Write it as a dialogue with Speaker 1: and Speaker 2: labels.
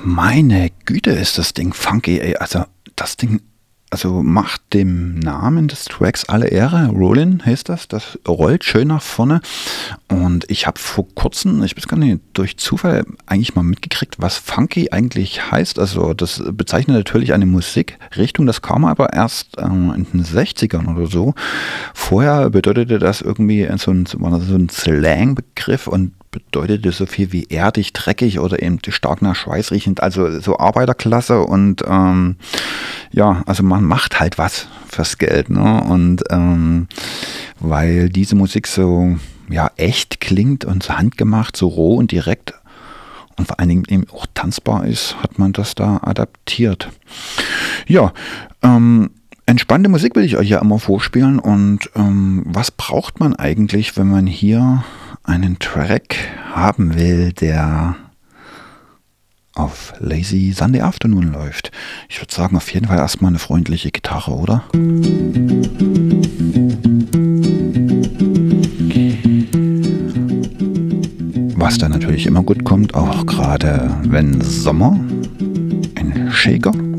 Speaker 1: Meine Güte, ist das Ding funky, ey. Also, das Ding, also macht dem Namen des Tracks alle Ehre. Rollin heißt das. Das rollt schön nach vorne. Und ich habe vor kurzem, ich weiß gar nicht, durch Zufall eigentlich mal mitgekriegt, was funky eigentlich heißt. Also, das bezeichnet natürlich eine Musikrichtung. Das kam aber erst in den 60ern oder so. Vorher bedeutete das irgendwie war so ein Slang-Begriff und bedeutete so viel wie erdig, dreckig oder eben stark nach Schweiß riechend, also so Arbeiterklasse und ja, also man macht halt was fürs Geld, ne? Und weil diese Musik so ja echt klingt und so handgemacht, so roh und direkt und vor allen Dingen eben auch tanzbar ist, hat man das da adaptiert. Ja, entspannte Musik will ich euch ja immer vorspielen und was braucht man eigentlich, wenn man hier einen Track haben will, der auf Lazy Sunday Afternoon läuft? Ich würde sagen, auf jeden Fall erstmal eine freundliche Gitarre, oder? Was da natürlich immer gut kommt, auch gerade wenn Sommer, ein Shaker.